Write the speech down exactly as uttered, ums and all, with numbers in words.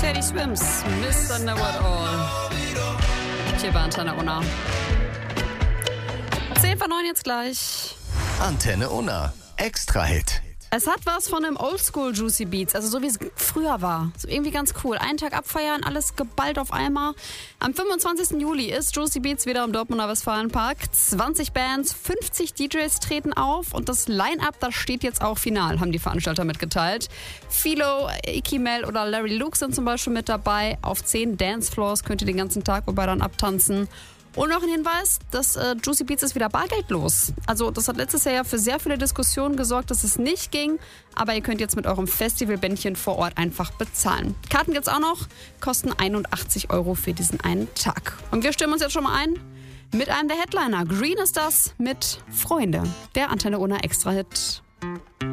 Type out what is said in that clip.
Teddy Swims, Mister Know It All. Hier bei Antenne Unna. zehn vor neun jetzt gleich. Antenne Unna. Extra-Hit. Es hat was von einem Oldschool Juicy Beats, also so wie es früher war. So irgendwie ganz cool. Einen Tag abfeiern, alles geballt auf einmal. Am fünfundzwanzigsten Juli ist Juicy Beats wieder im Dortmunder Westfalenpark. zwanzig Bands, fünfzig D Js treten auf und das Line-Up, das steht jetzt auch final, haben die Veranstalter mitgeteilt. Philo, Ikimel oder Larry Luke sind zum Beispiel mit dabei. Auf zehn Dancefloors könnt ihr den ganzen Tag wobei dann abtanzen. Und noch ein Hinweis, das äh, Juicy Beats ist wieder bargeldlos. Also das hat letztes Jahr ja für sehr viele Diskussionen gesorgt, dass es nicht ging. Aber ihr könnt jetzt mit eurem Festivalbändchen vor Ort einfach bezahlen. Karten gibt's auch noch, kosten einundachtzig Euro für diesen einen Tag. Und wir stimmen uns jetzt schon mal ein mit einem der Headliner. Green ist das mit Freunde, der Antenne Unna Extra-Hit.